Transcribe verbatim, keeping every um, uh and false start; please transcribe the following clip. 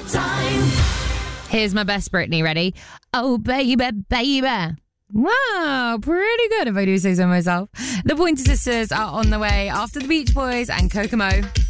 Time. Here's my best Britney. Ready? Oh, baby, baby. Wow, pretty good if I do say so myself. The Pointer Sisters are on the way after the Beach Boys and Kokomo.